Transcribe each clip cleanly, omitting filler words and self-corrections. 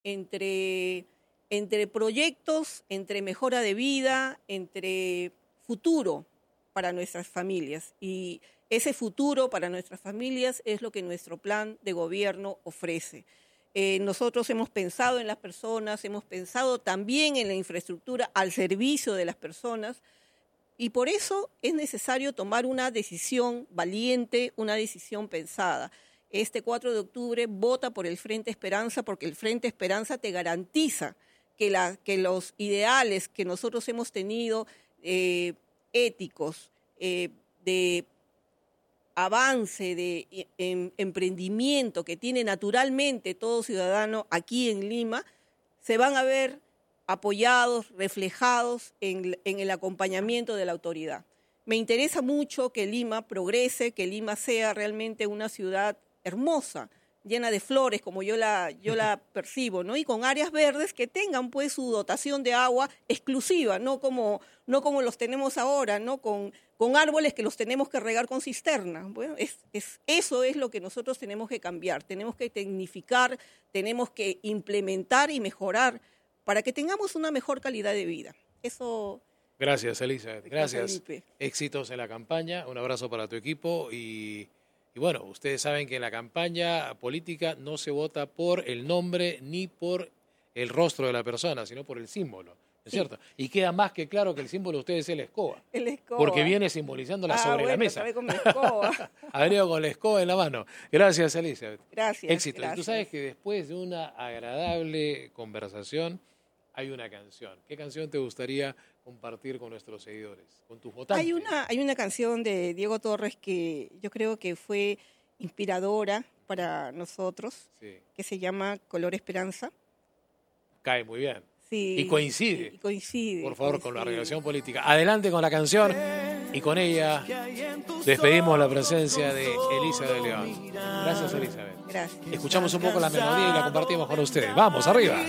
entre proyectos, entre mejora de vida, entre futuro para nuestras familias. Y ese futuro para nuestras familias es lo que nuestro plan de gobierno ofrece. Nosotros hemos pensado en las personas, hemos pensado también en la infraestructura al servicio de las personas, y por eso es necesario tomar una decisión valiente, una decisión pensada. Este 4 de octubre vota por el Frente Esperanza, porque el Frente Esperanza te garantiza que los ideales que nosotros hemos tenido, éticos, de avance, de emprendimiento que tiene naturalmente todo ciudadano aquí en Lima, se van a ver apoyados, reflejados en el acompañamiento de la autoridad. Me interesa mucho que Lima progrese, que Lima sea realmente una ciudad hermosa, llena de flores, como yo la percibo, ¿no? Y con áreas verdes que tengan pues su dotación de agua exclusiva, no como los tenemos ahora, ¿no? Con árboles que los tenemos que regar con cisterna. Bueno, eso es lo que nosotros tenemos que cambiar, tenemos que tecnificar, tenemos que implementar y mejorar para que tengamos una mejor calidad de vida. Eso. Gracias, Elizabeth. Gracias. Éxitos en la campaña. Un abrazo para tu equipo y bueno, ustedes saben que en la campaña política no se vota por el nombre ni por el rostro de la persona, sino por el símbolo, ¿es cierto? Y queda más que claro que el símbolo de ustedes es la escoba. La escoba. Porque viene simbolizándola sobre la mesa. Con mi escoba. Ha venido con la escoba en la mano. Gracias, Elizabeth. Gracias. Éxito. Gracias. Y tú sabes que después de una agradable conversación hay una canción. ¿Qué canción te gustaría compartir con nuestros seguidores, con tus votantes? Hay una canción de Diego Torres que yo creo que fue inspiradora para nosotros, sí, que se llama Color Esperanza. Cae muy bien. Sí, y coincide. Y coincide. Por favor, con la relación política. Adelante con la canción y con ella despedimos la presencia de Elizabeth León. Gracias, Elizabeth. Gracias. Escuchamos un poco la melodía y la compartimos con ustedes. ¡Vamos, arriba!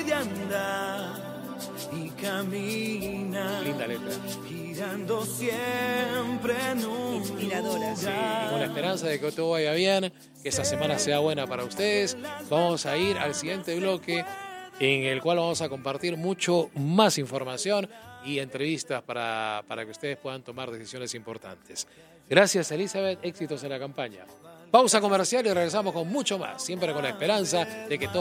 Y camina, linda letra, girando siempre en un inspiradora. Sí, y con la esperanza de que todo vaya bien, que esta semana sea buena para ustedes, vamos a ir al siguiente bloque en el cual vamos a compartir mucho más información y entrevistas para que ustedes puedan tomar decisiones importantes. Gracias, Elizabeth, éxitos en la campaña. Pausa comercial y regresamos con mucho más, siempre con la esperanza de que todo